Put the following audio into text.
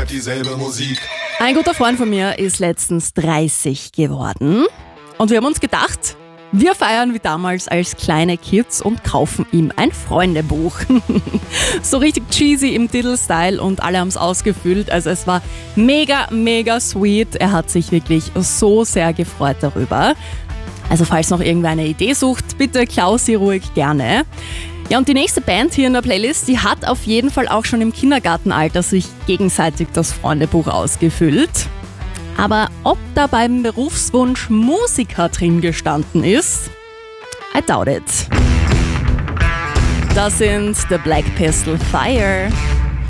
hört dieselbe Musik. Ein guter Freund von mir ist letztens 30 geworden und wir haben uns gedacht, wir feiern wie damals als kleine Kids und kaufen ihm ein Freundebuch. So richtig cheesy im Diddle-Style und alle haben es ausgefüllt. Also es war mega, mega sweet. Er hat sich wirklich so sehr gefreut darüber. Also falls noch irgendwer eine Idee sucht, bitte klau sie ruhig gerne. Ja, und die nächste Band hier in der Playlist, die hat auf jeden Fall auch schon im Kindergartenalter sich gegenseitig das Freundebuch ausgefüllt. Aber ob da beim Berufswunsch Musiker drin gestanden ist, I doubt it. Das sind The Black Pistol Fire.